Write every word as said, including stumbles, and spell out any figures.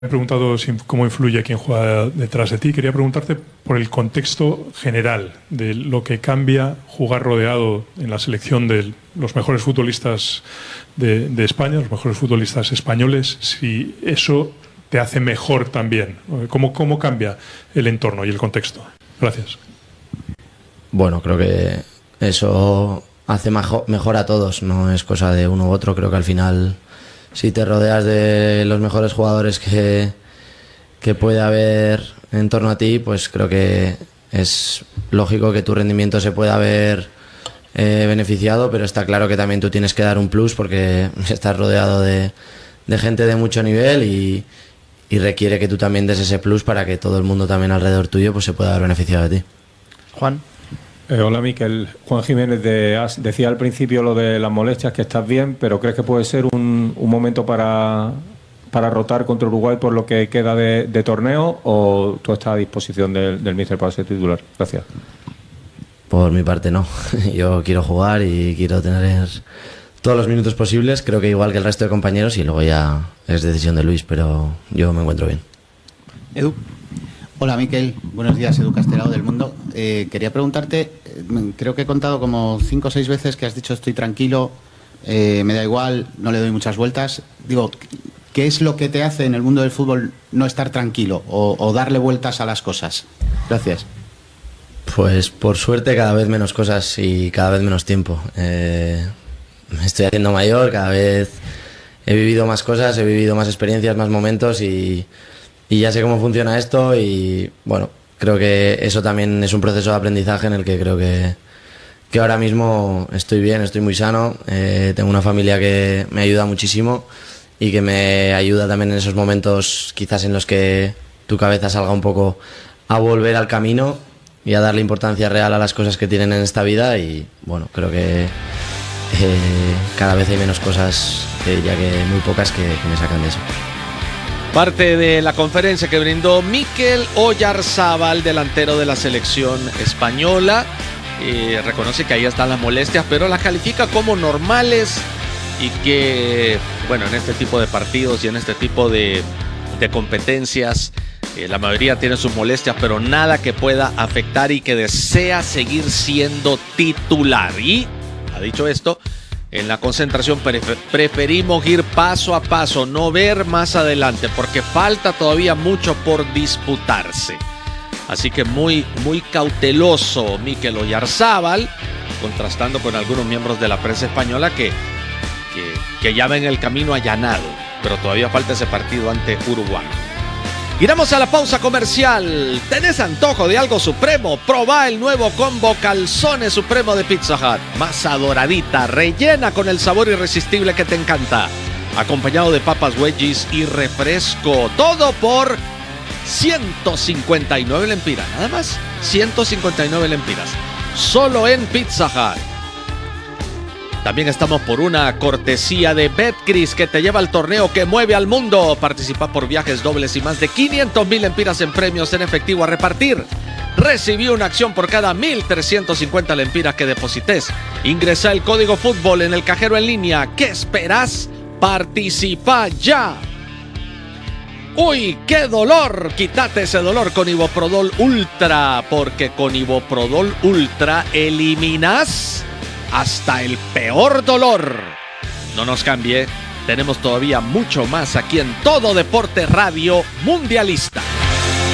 Me he preguntado si, cómo influye quien juega detrás de ti. Quería preguntarte por el contexto general de lo que cambia jugar rodeado en la selección de los mejores futbolistas de, de España, los mejores futbolistas españoles, si eso te hace mejor también. ¿Cómo, cómo cambia el entorno y el contexto? Gracias. Bueno, creo que eso hace mejor, mejor a todos, no es cosa de uno u otro. Creo que al final, si te rodeas de los mejores jugadores que, que puede haber en torno a ti, pues creo que es lógico que tu rendimiento se pueda ver eh, beneficiado, pero está claro que también tú tienes que dar un plus porque estás rodeado de, de gente de mucho nivel y, y requiere que tú también des ese plus para que todo el mundo también alrededor tuyo pues se pueda ver beneficiado de ti. Juan. Eh, hola Miquel, Juan Jiménez de A S. Decía al principio lo de las molestias, que estás bien, pero ¿crees que puede ser un, un momento para, para rotar contra Uruguay por lo que queda de, de torneo, o tú estás a disposición del, del míster para ser titular? Gracias. Por mi parte no, yo quiero jugar y quiero tener todos los minutos posibles, creo que igual que el resto de compañeros, y luego ya es decisión de Luis, pero yo me encuentro bien. Edu. Hola Miquel, buenos días, Edu Castelao del Mundo. Eh, quería preguntarte, eh, creo que he contado como cinco o seis veces que has dicho estoy tranquilo, eh, me da igual, no le doy muchas vueltas. Digo, ¿qué es lo que te hace en el mundo del fútbol no estar tranquilo o, o darle vueltas a las cosas? Gracias. Pues por suerte cada vez menos cosas y cada vez menos tiempo. Eh, me estoy haciendo mayor, cada vez he vivido más cosas, he vivido más experiencias, más momentos y... Y ya sé cómo funciona esto y, bueno, creo que eso también es un proceso de aprendizaje en el que creo que, que ahora mismo estoy bien, estoy muy sano, eh, tengo una familia que me ayuda muchísimo y que me ayuda también en esos momentos quizás en los que tu cabeza salga un poco a volver al camino y a darle importancia real a las cosas que tienen en esta vida y, bueno, creo que eh, cada vez hay menos cosas, eh, ya que muy pocas, que, que me sacan de eso. Parte de la conferencia que brindó Mikel Oyarzábal, delantero de la selección española. Eh, reconoce que ahí están las molestias, pero las califica como normales y que, bueno, en este tipo de partidos y en este tipo de, de competencias, eh, la mayoría tiene sus molestias, pero nada que pueda afectar y que desea seguir siendo titular. Y, ha dicho esto, en la concentración preferimos ir paso a paso, no ver más adelante, porque falta todavía mucho por disputarse. Así que muy, muy cauteloso Mikel Oyarzábal, contrastando con algunos miembros de la prensa española que, que, que ya ven el camino allanado, pero todavía falta ese partido ante Uruguay. Iremos a la pausa comercial. ¿Tenés antojo de algo supremo? Probá el nuevo combo Calzones Supremo de Pizza Hut. Masa doradita, rellena con el sabor irresistible que te encanta. Acompañado de papas wedgies y refresco. Todo por ciento cincuenta y nueve lempiras. Nada más, ciento cincuenta y nueve lempiras. Solo en Pizza Hut. También estamos por una cortesía de Betcris, que te lleva al torneo que mueve al mundo. Participa por viajes dobles y más de quinientos mil lempiras en premios en efectivo a repartir. Recibí una acción por cada mil trescientos cincuenta lempiras que deposites. Ingresa el código fútbol en el cajero en línea. ¿Qué esperas? Participa ya. ¡Uy, qué dolor! Quítate ese dolor con Iboprodol Ultra, porque con Iboprodol Ultra eliminas hasta el peor dolor. No nos cambie, tenemos todavía mucho más aquí en Todo Deporte Radio Mundialista.